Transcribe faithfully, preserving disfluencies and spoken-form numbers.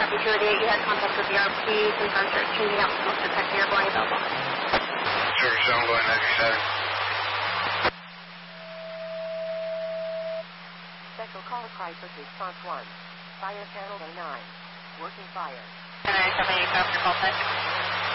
two eighty-eight, you had contact with the R P, confirm search changing out smoke detector, you're going available. Service zone going ninety-seven. Special call crisis response one. Fire channel A nine. Working fire. nine seven eight after call six.